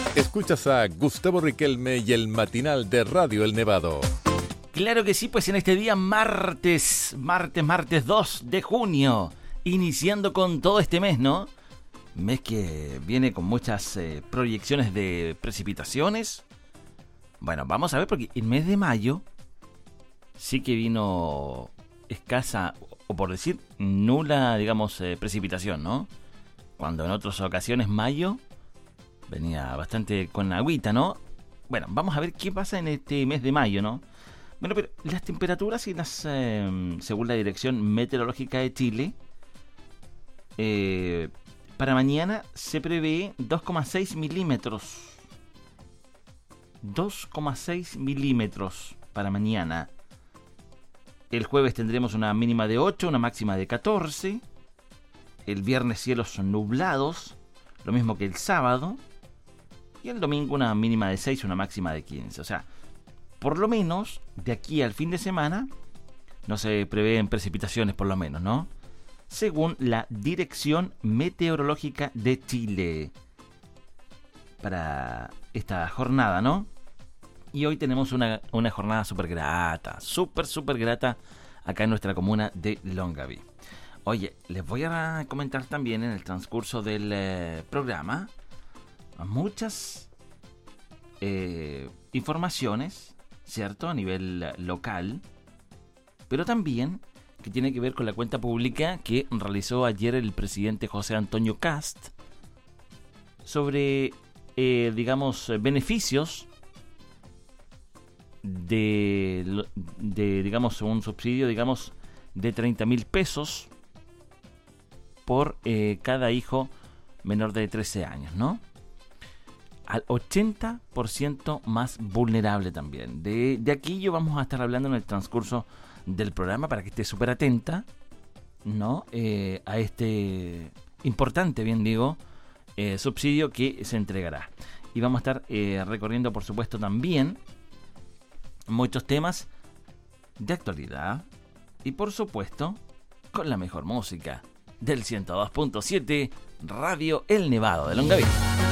Escuchas a Gustavo Riquelme y el matinal de Radio El Nevado. Claro que sí, pues en este día martes 2 de junio, iniciando con todo este mes, ¿no? Mes que viene con muchas proyecciones de precipitaciones. Bueno, vamos a ver, porque el mes de mayo sí que vino escasa, o por decir nula, digamos, precipitación, ¿no? Cuando en otras ocasiones mayo venía bastante con agüita, ¿no? Bueno, vamos a ver qué pasa en este mes de mayo, ¿no? Bueno, pero las temperaturas y las, según la Dirección Meteorológica de Chile, para mañana se prevé 2,6 milímetros. 2,6 milímetros para mañana. El jueves tendremos una mínima de 8, una máxima de 14. El viernes cielos nublados, lo mismo que el sábado. Y el domingo una mínima de 6, una máxima de 15. O sea, por lo menos de aquí al fin de semana no se prevén precipitaciones, por lo menos, ¿no? Según la Dirección Meteorológica de Chile. Para esta jornada, ¿no? Y hoy tenemos una jornada súper grata, súper grata acá en nuestra comuna de Longaví. Oye, les voy a comentar también en el transcurso del programa muchas informaciones, ¿cierto? A nivel local, pero también que tiene que ver con la cuenta pública que realizó ayer el presidente José Antonio Kast sobre, digamos, beneficios de digamos, un subsidio, digamos, de 30.000 pesos por cada hijo menor de 13 años, ¿no? Al 80% más vulnerable también. De aquello vamos a estar hablando en el transcurso del programa para que esté súper atenta, ¿no? A este importante, bien digo, subsidio que se entregará. Y vamos a estar recorriendo, por supuesto, también muchos temas de actualidad y, por supuesto, con la mejor música del 102.7 Radio El Nevado de Longaví.